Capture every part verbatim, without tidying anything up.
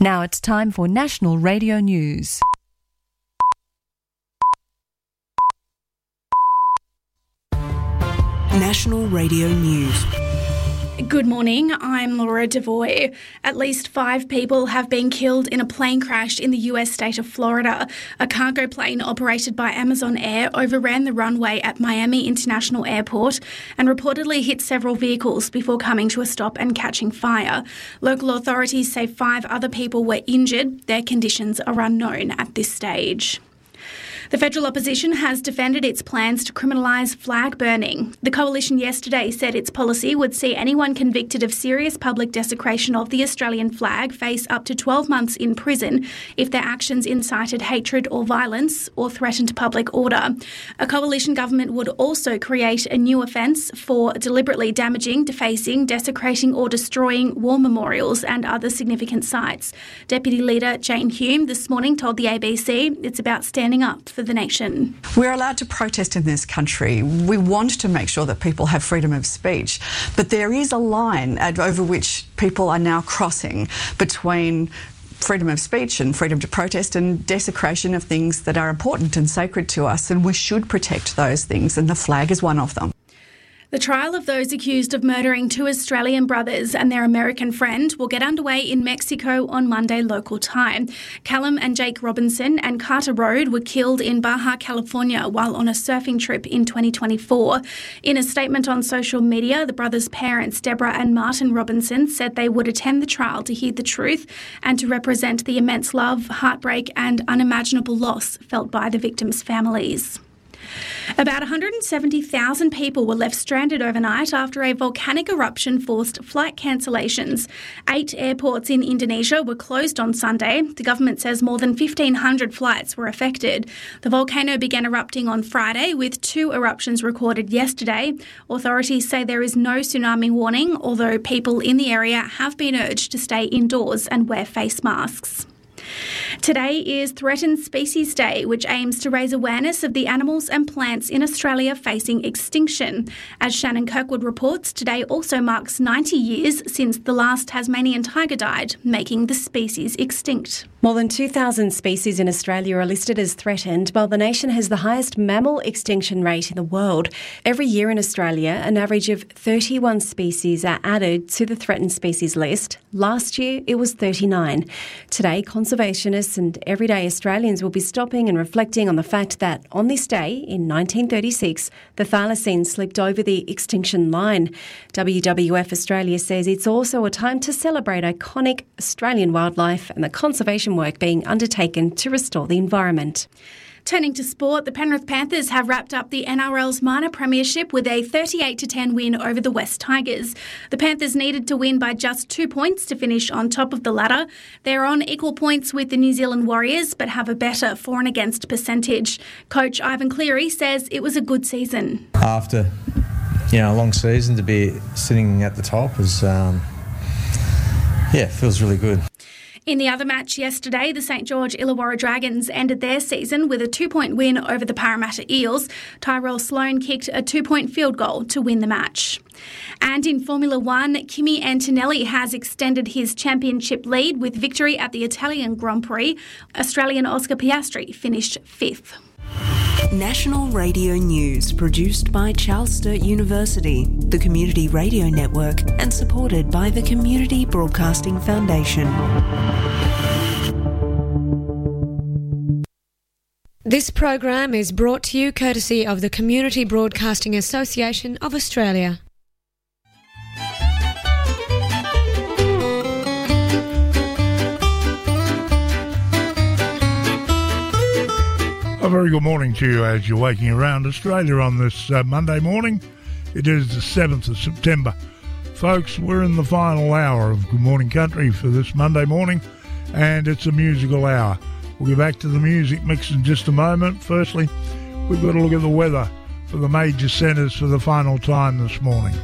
Now it's time for National Radio News. National Radio News. Good morning, I'm Laura Devoy. At least five people have been killed in a plane crash in the U S state of Florida. A cargo plane operated by Amazon Air overran the runway at Miami International Airport and reportedly hit several vehicles before coming to a stop and catching fire. Local authorities say five other people were injured. Their conditions are unknown at this stage. The federal opposition has defended its plans to criminalise flag burning. The coalition yesterday said its policy would see anyone convicted of serious public desecration of the Australian flag face up to twelve months in prison if their actions incited hatred or violence or threatened public order. A coalition government would also create a new offence for deliberately damaging, defacing, desecrating or destroying war memorials and other significant sites. Deputy Leader Jane Hume this morning told the A B C it's about standing up for the nation. We're allowed to protest in this country. We want to make sure that people have freedom of speech, but there is a line over which people are now crossing between freedom of speech and freedom to protest and desecration of things that are important and sacred to us, and we should protect those things, and the flag is one of them. The trial of those accused of murdering two Australian brothers and their American friend will get underway in Mexico on Monday local time. Callum and Jake Robinson and Carter Road were killed in Baja California while on a surfing trip in twenty twenty-four. In a statement on social media, the brothers' parents, Deborah and Martin Robinson, said they would attend the trial to hear the truth and to represent the immense love, heartbreak and unimaginable loss felt by the victims' families. About one hundred seventy thousand people were left stranded overnight after a volcanic eruption forced flight cancellations. Eight airports in Indonesia were closed on Sunday. The government says more than fifteen hundred flights were affected. The volcano began erupting on Friday, with two eruptions recorded yesterday. Authorities say there is no tsunami warning, although people in the area have been urged to stay indoors and wear face masks. Today is Threatened Species Day, which aims to raise awareness of the animals and plants in Australia facing extinction. As Shannon Kirkwood reports, today also marks ninety years since the last Tasmanian tiger died, making the species extinct. More than two thousand species in Australia are listed as threatened, while the nation has the highest mammal extinction rate in the world. Every year in Australia, an average of thirty-one species are added to the threatened species list. Last year, it was thirty-nine. Today, conservationists and everyday Australians will be stopping and reflecting on the fact that on this day in nineteen thirty-six, the thylacine slipped over the extinction line. W W F Australia says it's also a time to celebrate iconic Australian wildlife and the conservation work being undertaken to restore the environment. Turning to sport, the Penrith Panthers have wrapped up the N R L's minor premiership with a thirty-eight to ten win over the West Tigers. The Panthers needed to win by just two points to finish on top of the ladder. They're on equal points with the New Zealand Warriors, but have a better for and against percentage. Coach Ivan Cleary says it was a good season. After, you know, a long season, to be sitting at the top is, um, yeah, feels really good. In the other match yesterday, the St George Illawarra Dragons ended their season with a two-point win over the Parramatta Eels. Tyrell Sloan kicked a two-point field goal to win the match. And in Formula One, Kimi Antonelli has extended his championship lead with victory at the Italian Grand Prix. Australian Oscar Piastri finished fifth. National Radio News, produced by Charles Sturt University, the Community Radio Network, and supported by the Community Broadcasting Foundation. This program is brought to you courtesy of the Community Broadcasting Association of Australia. A very good morning to you as you're waking around Australia on this uh, Monday morning. It is the seventh of September. Folks, we're in the final hour of Good Morning Country for this Monday morning, and it's a musical hour. We'll get back to the music mix in just a moment. Firstly, we've got to look at the weather for the major centres for the final time this morning.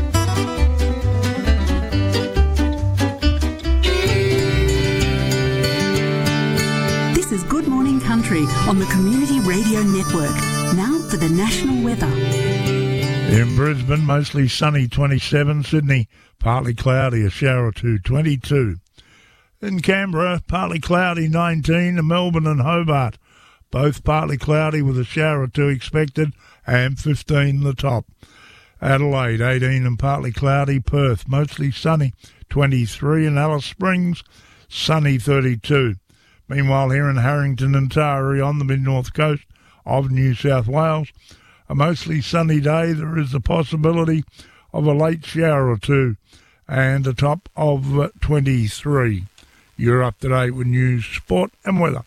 This is Good Morning Country on the Community Radio Network. Now for the national weather. In Brisbane, mostly sunny, twenty-seven. Sydney, partly cloudy, a shower or two, twenty-two. In Canberra, partly cloudy nineteen, and Melbourne and Hobart, both partly cloudy with a shower or two expected, and fifteen the top. Adelaide, eighteen and partly cloudy. Perth, mostly sunny, twenty-three, and Alice Springs, sunny, thirty-two. Meanwhile, here in Harrington and Taree on the mid-north coast of New South Wales, a mostly sunny day. There is the possibility of a late shower or two, and a top of twenty-three. You're up to date with news, sport and weather.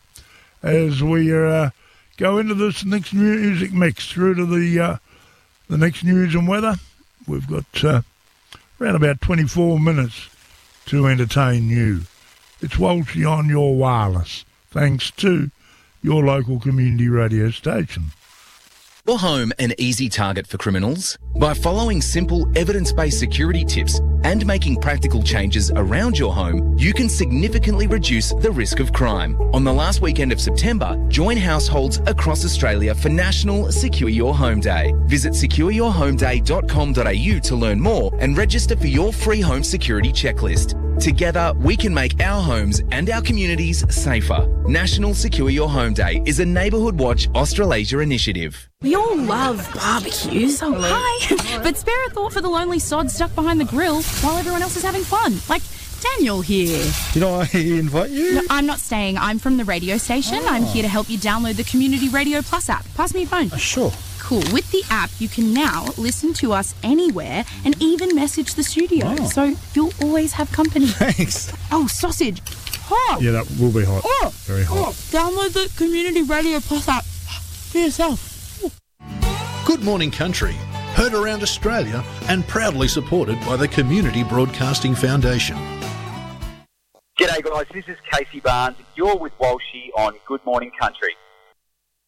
As we uh, go into this next music mix through to the uh, the next news and weather, we've got uh, around about twenty-four minutes to entertain you. It's Walshy on your wireless, thanks to your local community radio station. Your home an easy target for criminals? By following simple evidence-based security tips and making practical changes around your home, you can significantly reduce the risk of crime. On the last weekend of September, join households across Australia for National Secure Your Home Day. Visit secure your home day dot com dot a u to learn more and register for your free home security checklist. Together, we can make our homes and our communities safer. National Secure Your Home Day is a Neighbourhood Watch Australasia initiative. We all love barbecues. Oh, hi. But spare a thought for the lonely sod stuck behind the grill while everyone else is having fun. Like Daniel here. Did I invite you? No, I'm not staying. I'm from the radio station. Oh. I'm here to help you download the Community Radio Plus app. Pass me your phone. Uh, sure. Cool. With the app, you can now listen to us anywhere and even message the studio. Oh. So you'll always have company. Thanks. Oh, sausage. Hot. Yeah, that will be hot. Oh. Very hot. Oh. Download the Community Radio Plus app for yourself. Oh. Good Morning Country. Heard around Australia and proudly supported by the Community Broadcasting Foundation. G'day guys, this is Casey Barnes. You're with Walshy on Good Morning Country.